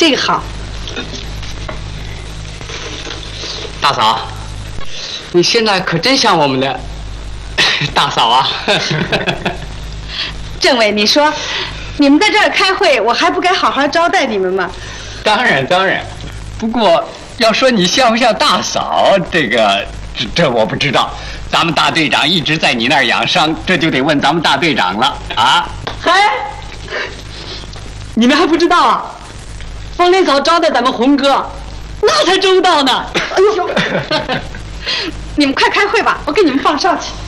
这个好。 大嫂，你现在可真像我们的大嫂啊！ 政委，你说，你们在这儿开会，我还不该好好招待你们吗？ 当然当然，不过要说你像不像大嫂，这我不知道。咱们大队长一直在你那儿养伤，这就得问咱们大队长了啊！ 嗨，你们还不知道啊？方连嫂招待咱们红哥，那才周到呢。哎呦，你们快开会吧，我给你们放哨去。